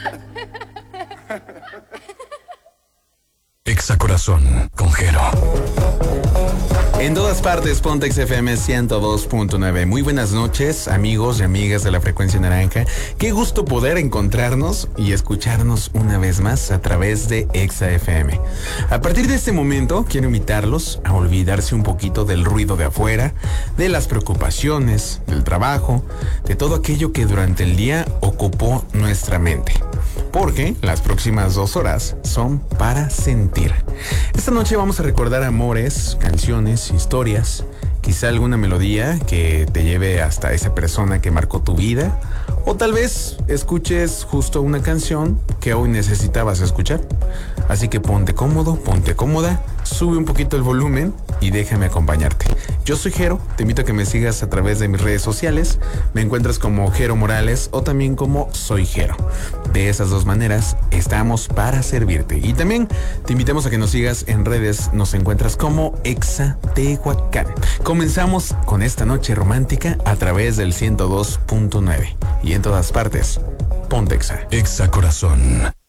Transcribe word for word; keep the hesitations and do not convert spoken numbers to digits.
Exa Corazón con Jero. En todas partes, Pontex F M ciento dos punto nueve. Muy buenas noches, amigos y amigas de la Frecuencia Naranja. Qué gusto poder encontrarnos y escucharnos una vez más a través de Exa F M. A partir de este momento, quiero invitarlos a olvidarse un poquito del ruido de afuera, de las preocupaciones, del trabajo, de todo aquello que durante el día ocupó nuestra mente. Porque las próximas dos horas son para sentir. Esta noche vamos a recordar amores, canciones, historias, quizá alguna melodía que te lleve hasta esa persona que marcó tu vida, o tal vez escuches justo una canción que hoy necesitabas escuchar. Así que ponte cómodo, ponte cómoda, sube un poquito el volumen y déjame acompañarte. Yo soy Jero, te invito a que me sigas a través de mis redes sociales. Me encuentras como Jero Morales o también como Soy Jero. De esas dos maneras estamos para servirte. Y también te invitamos a que nos sigas en redes. Nos encuentras como Exa Tehuacán. Comenzamos con esta noche romántica a través del ciento dos punto nueve. Y en todas partes, ponte Exa. Exa Corazón.